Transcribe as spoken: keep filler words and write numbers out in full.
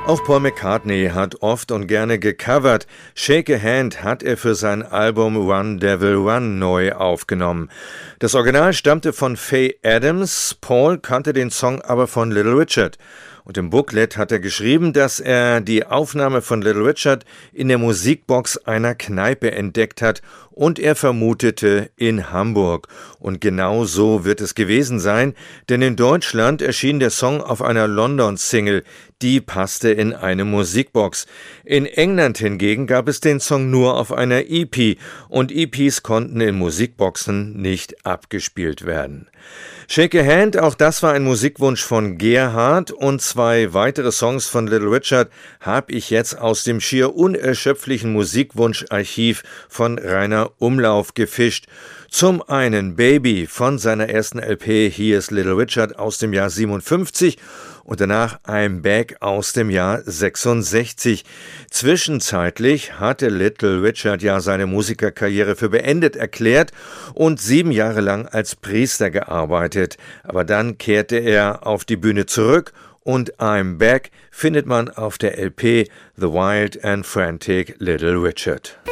Auch Paul McCartney hat oft und gerne gecovert. Shake a Hand hat er für sein Album Run Devil Run neu aufgenommen. Das Original stammte von Faye Adams, Paul kannte den Song aber von Little Richard. Und im Booklet hat er geschrieben, dass er die Aufnahme von Little Richard in der Musikbox einer Kneipe entdeckt hat und er vermutete in Hamburg. Und genau so wird es gewesen sein, denn in Deutschland erschien der Song auf einer London-Single, die passte in eine Musikbox. In England hingegen gab es den Song nur auf einer E P und E Ps konnten in Musikboxen nicht abgespielt werden. Shake a Hand, auch das war ein Musikwunsch von Gerhard und zwei weitere Songs von Little Richard habe ich jetzt aus dem schier unerschöpflichen Musikwunscharchiv von Rainer Umlauf gefischt. Zum einen Baby von seiner ersten L P Here's Little Richard aus dem Jahr siebenundfünfzig und danach I'm Back aus dem Jahr sechsundsechzig. Zwischenzeitlich hatte Little Richard ja seine Musikerkarriere für beendet erklärt und sieben Jahre lang als Priester gearbeitet. Aber dann kehrte er auf die Bühne zurück und I'm Back findet man auf der L P The Wild and Frantic Little Richard.